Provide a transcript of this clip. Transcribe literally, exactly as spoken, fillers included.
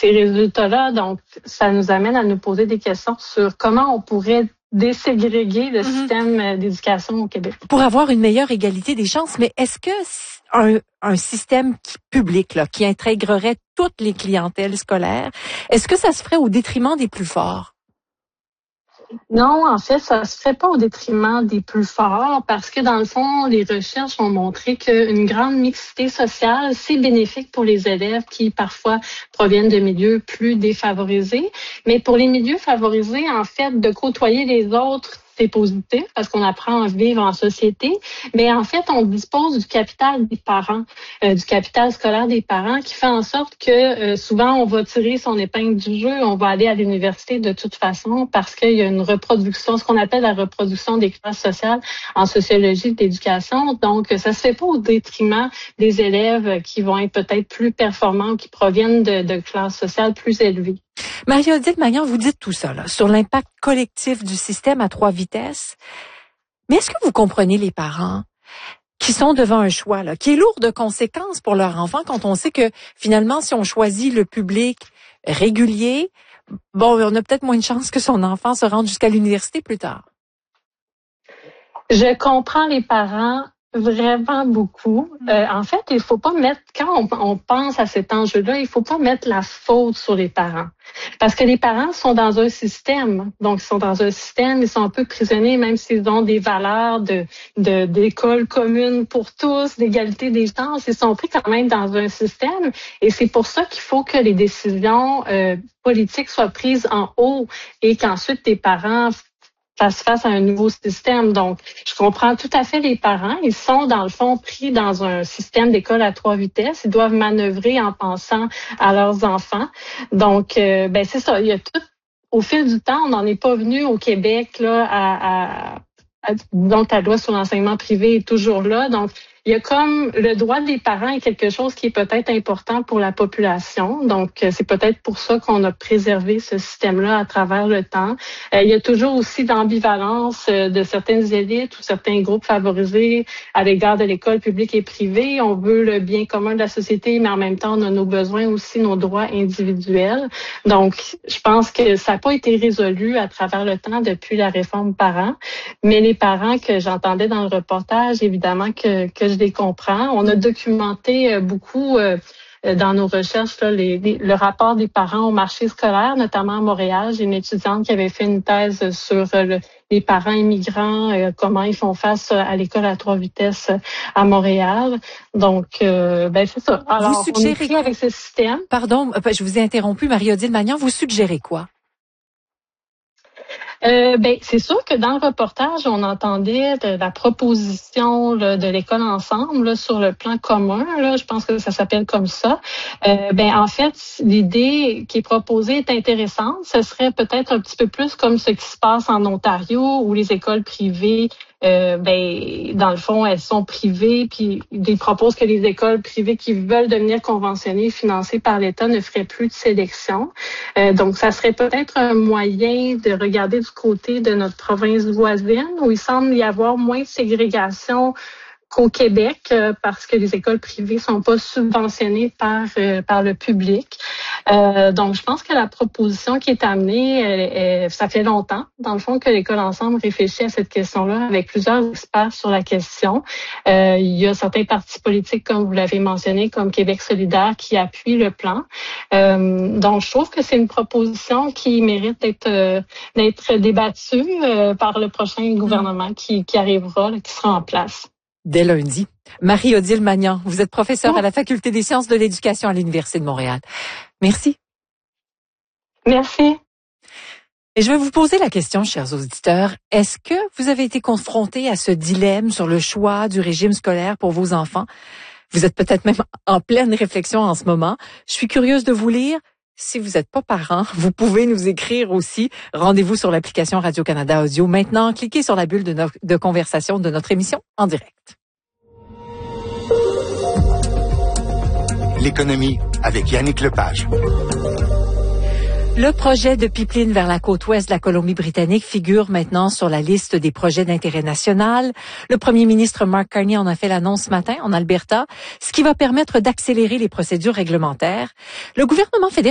ces résultats-là. Donc, ça nous amène à nous poser des questions sur comment on pourrait déségréguer le mm-hmm. système d'éducation au Québec. Pour avoir une meilleure égalité des chances, mais est-ce que un, un système qui, public là, qui intégrerait toutes les clientèles scolaires, est-ce que ça se ferait au détriment des plus forts? Non, en fait, ça se fait pas au détriment des plus forts parce que dans le fond, les recherches ont montré qu'une grande mixité sociale, c'est bénéfique pour les élèves qui parfois proviennent de milieux plus défavorisés. Mais pour les milieux favorisés, en fait, de côtoyer les autres, c'est positif parce qu'on apprend à vivre en société, mais en fait, on dispose du capital des parents, euh, du capital scolaire des parents qui fait en sorte que euh, souvent, on va tirer son épingle du jeu, on va aller à l'université de toute façon parce qu'il y a une reproduction, ce qu'on appelle la reproduction des classes sociales en sociologie de l'éducation. Donc, ça se fait pas au détriment des élèves qui vont être peut-être plus performants ou qui proviennent de, de classes sociales plus élevées. Marie-Odile Magnan, vous dites tout ça là, sur l'impact collectif du système à trois vitesses. Mais est-ce que vous comprenez les parents qui sont devant un choix là, qui est lourd de conséquences pour leur enfant quand on sait que finalement, si on choisit le public régulier, bon, on a peut-être moins de chances que son enfant se rende jusqu'à l'université plus tard? Je comprends les parents vraiment beaucoup. Euh, en fait, il faut pas mettre, quand on, on pense à cet enjeu-là, il faut pas mettre la faute sur les parents. Parce que les parents sont dans un système. Donc, ils sont dans un système, ils sont un peu prisonniers, même s'ils ont des valeurs de, de, d'école commune pour tous, d'égalité des chances. Ils sont pris quand même dans un système. Et c'est pour ça qu'il faut que les décisions euh, politiques soient prises en haut et qu'ensuite les parents fasse face à un nouveau système. Donc, je comprends tout à fait les parents. Ils sont, dans le fond, pris dans un système d'école à trois vitesses. Ils doivent manœuvrer en pensant à leurs enfants. Donc, euh, ben c'est ça. Il y a tout. Au fil du temps, on n'en est pas venu au Québec là à, à, à donc la loi sur l'enseignement privé est toujours là. Donc, il y a comme le droit des parents est quelque chose qui est peut-être important pour la population. Donc, c'est peut-être pour ça qu'on a préservé ce système-là à travers le temps. Euh, il y a toujours aussi l'ambivalence de certaines élites ou certains groupes favorisés à l'égard de l'école publique et privée. On veut le bien commun de la société, mais en même temps, on a nos besoins aussi, nos droits individuels. Donc, je pense que ça n'a pas été résolu à travers le temps depuis la réforme parents. Mais les parents que j'entendais dans le reportage, évidemment que, que je les comprends. On a documenté beaucoup euh, dans nos recherches là, les, les, le rapport des parents au marché scolaire, notamment à Montréal. J'ai une étudiante qui avait fait une thèse sur euh, le, les parents immigrants, euh, comment ils font face à l'école à trois vitesses à Montréal. Donc, euh, ben c'est ça. Alors, vous suggérez on est pris avec ce système. Pardon, je vous ai interrompu, Marie-Odile Magnan. Vous suggérez quoi? Euh, ben c'est sûr que dans le reportage, on entendait de la proposition là, de l'école ensemble là, sur le plan commun. Là, je pense que ça s'appelle comme ça. Euh, ben en fait, l'idée qui est proposée est intéressante. Ce serait peut-être un petit peu plus comme ce qui se passe en Ontario, où les écoles privées, euh, ben dans le fond, elles sont privées, puis ils proposent que les écoles privées qui veulent devenir conventionnées, financées par l'État, ne feraient plus de sélection. Euh, donc, ça serait peut-être un moyen de regarder du côté de notre province voisine, où il semble y avoir moins de ségrégation qu'au Québec, euh, parce que les écoles privées sont pas subventionnées par euh, par le public. Euh, donc, je pense que la proposition qui est amenée, elle, elle, ça fait longtemps, dans le fond, que l'École ensemble réfléchit à cette question-là avec plusieurs experts sur la question. Euh, il y a certains partis politiques, comme vous l'avez mentionné, comme Québec solidaire, qui appuient le plan. Euh, donc, je trouve que c'est une proposition qui mérite d'être euh, d'être débattue euh, par le prochain gouvernement qui, qui arrivera, là, qui sera en place. Dès lundi. Marie-Odile Magnan, vous êtes professeure à la Faculté des sciences de l'éducation à l'Université de Montréal. Merci. Merci. Et je vais vous poser la question, chers auditeurs. Est-ce que vous avez été confrontés à ce dilemme sur le choix du régime scolaire pour vos enfants? Vous êtes peut-être même en pleine réflexion en ce moment. Je suis curieuse de vous lire. Si vous n'êtes pas parent, vous pouvez nous écrire aussi. Rendez-vous sur l'application Radio-Canada Audio. Maintenant, cliquez sur la bulle de, no- de conversation de notre émission en direct. L'économie avec Yannick Lepage. Le projet de pipeline vers la côte ouest de la Colombie-Britannique figure maintenant sur la liste des projets d'intérêt national. Le premier ministre Mark Carney en a fait l'annonce ce matin en Alberta, ce qui va permettre d'accélérer les procédures réglementaires. Le gouvernement fédéral